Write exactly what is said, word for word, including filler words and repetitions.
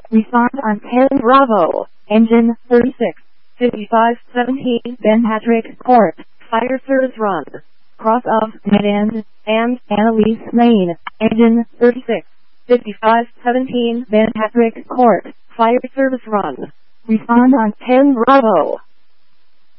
Respond on ten Bravo. Engine thirty-six fifty-five seventeen Ben Patrick Court. Fire service run. Cross of Mid-End and Annalise Lane. Engine thirty-six fifty-five seventeen Ben Patrick Court. Fire service run. Respond on ten Bravo.